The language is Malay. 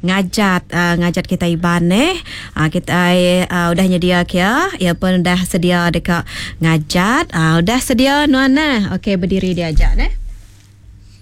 ngajat kita iban kita udah nyedia kia ya pun dah sedia dekat ngajat udah sedia nuan okey berdiri diajak